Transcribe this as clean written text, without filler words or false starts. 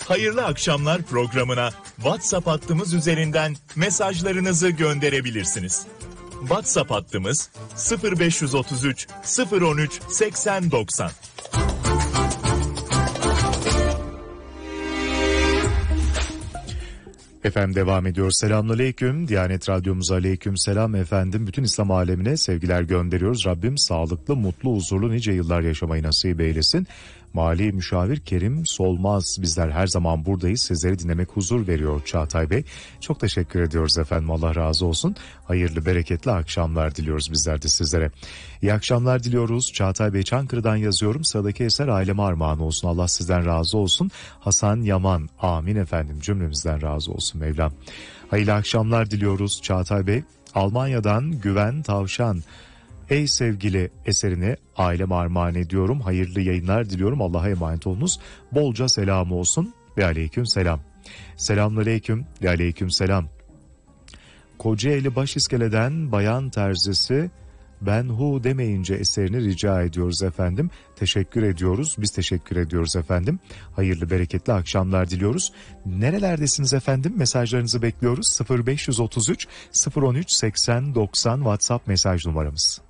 Hayırlı akşamlar programına WhatsApp hattımız üzerinden mesajlarınızı gönderebilirsiniz. WhatsApp hattımız 0533 013 8090. Efendim devam ediyor. Selamünaleyküm. Diyanet Radyomuza aleyküm selam efendim. Bütün İslam alemine sevgiler gönderiyoruz. Rabbim sağlıklı, mutlu, huzurlu nice yıllar yaşamayı nasip eylesin. Mali Müşavir Kerim Solmaz, bizler her zaman buradayız. Sizleri dinlemek huzur veriyor Çağatay Bey. Çok teşekkür ediyoruz efendim. Allah razı olsun. Hayırlı, bereketli akşamlar diliyoruz bizler de sizlere. İyi akşamlar diliyoruz. Çağatay Bey Çankırı'dan yazıyorum. Sıradaki eser aileme armağan olsun. Allah sizden razı olsun. Hasan Yaman. Amin efendim. Cümlemizden razı olsun Mevlam. Hayırlı akşamlar diliyoruz Çağatay Bey. Almanya'dan Güven Tavşan. Ey sevgili eserini aileme armağan ediyorum. Hayırlı yayınlar diliyorum. Allah'a emanet olunuz. Bolca selam olsun ve aleyküm selam. Selamünaleyküm ve aleyküm selam. Kocaeli Başiskele'den Bayan Terzisi Ben Hu demeyince eserini rica ediyoruz efendim. Teşekkür ediyoruz. Biz teşekkür ediyoruz efendim. Hayırlı, bereketli akşamlar diliyoruz. Nerelerdesiniz efendim? Mesajlarınızı bekliyoruz. 0533 013 80 90 WhatsApp mesaj numaramız.